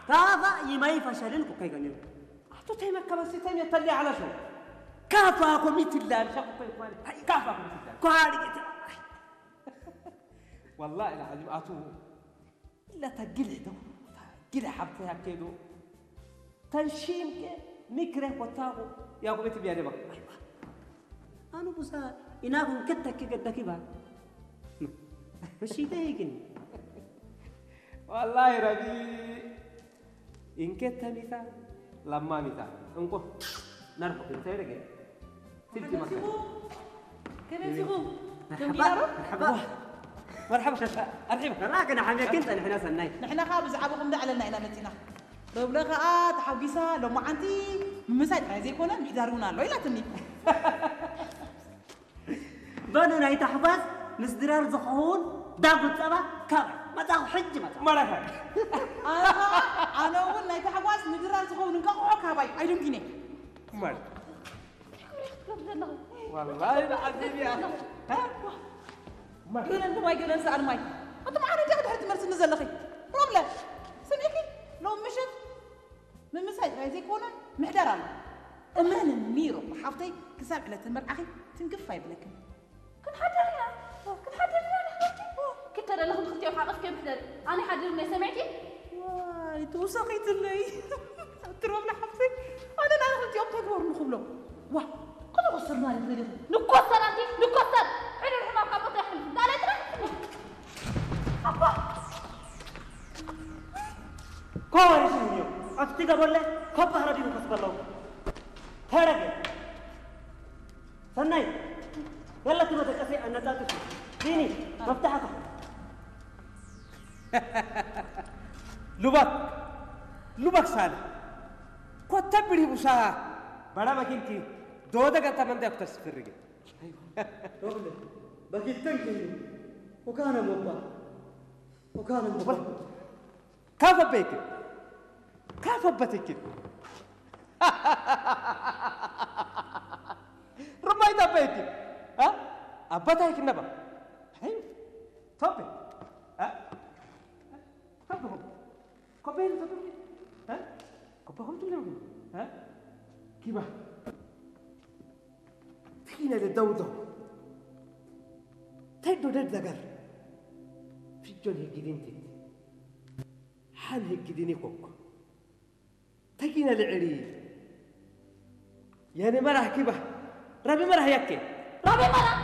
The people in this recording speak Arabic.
كافا يماي فشلن كوكاي غنيو أحطو تيمك بس تيم يطلع على شو كافا كوميت الله شاكو كوي كافا كوميت الله كواري والله العظيم أتو لا تقلع دو قلع حبتها كيدو تنشيم كي ميكره وتاغو يا كوميت بيا دبا أنا بوسا إناكم كتك كدك با مشي تيجن والله ربي إن كنت مثال لما مثال انكو نرفق التيرك تلتي مكان كيف يسيبون؟ مرحبا مرحبا أرحبك راكنا حميك أنت نحن سناي نحن خابز عبوكم ده على نعنا نتينا لو لغات حبيسة لو ما عندي مساعد هذي كنا محضرونا لو لا تني بنو ناي تحبس مسدرار زخون دابو تبا كار ما تاخو حج ما تاخو مرحبا أنا أقول ناي تحبس مسدرار زخون نكاو كاباي أيدم كيني مرحبا والله العظيم يا أخي ها قول أنت ما يقول أنت أنا ماي أنت معنا جاهد حتى مرسل نزل أخي رملة سمعكي لو مشت من مساعد هذي كنا محضرانا أمانة ميرو حافتي كساب على تمر أخي تنقفاي بلكن كن حضرنا كن حضرنا كنت أنا لهم خطي وحاقف كيف حضر أنا حضرنا سمعتي واي توسقيت اللي تروم لحفتي أنا نعرف أنت يوم تكبر نخبله واه قد وصلنا للغير نكسر أنت نكسر حلو الحمام قبض يحلو دالت أبا كواري شنو أفتي قبل له كم هربي مكسب الله هربي سناي يلا تبغى تكفي أنا تاتي ديني مفتاحك لبك سالة كنت تبري بوسا بڑا مكين كي دودا كتا من ده أكتر سفرق أيوة بقيت تنكي وكان مبا كيف بيك كيف بتك رماي ده بيك ها أبدا هيك نبا أيوة طب ها طب كوبين ها كوبهم تلهم ها كيف فينا للدودو تيدو ددغر في جون هيجدينتي حال هيجديني كوك تجينا لعري يعني مرة كيف ربي مرة يكي ربي مرة